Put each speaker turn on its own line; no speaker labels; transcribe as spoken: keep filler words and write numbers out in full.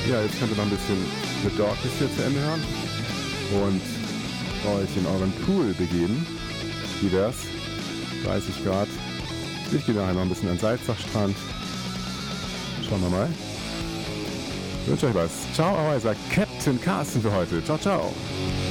Ja, jetzt könnt ihr noch ein bisschen The Darkness hier zu Ende hören und euch in euren Pool begeben. Wie wär's? dreißig Grad. Ich gehe nachher noch ein bisschen an den Salzachstrand. Schauen wir mal. Ich wünsche euch was. Ciao, euer Captain Carsten für heute. Ciao, ciao.